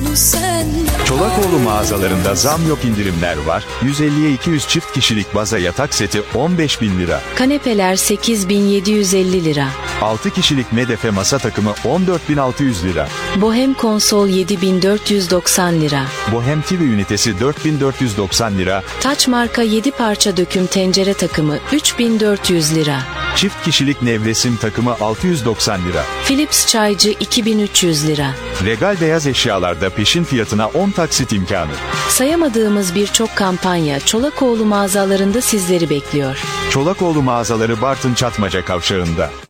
sen. Çolakoğlu mağazalarında zam yok, indirimler var. 150'ye 200 çift kişilik baza yatak seti 15.000 lira. Kanepeler 8.750 lira. 6 kişilik medefe masa takımı 14.600 lira. Bohem konsol 7.490 lira. Bohem TV ünitesi 4.490 lira. Taç marka 7 parça döküm tencere takımı 3.400 lira. Çift kişilik nevresim takımı 690 lira. Philips çaycı 2.300 lira. Regal beyaz eşyalarda peşin fiyatına 10 taksit imkanı. Sayamadığımız birçok kampanya Çolakoğlu mağazalarında sizleri bekliyor. Çolakoğlu mağazaları Bartın Çatmaca Kavşağı'nda.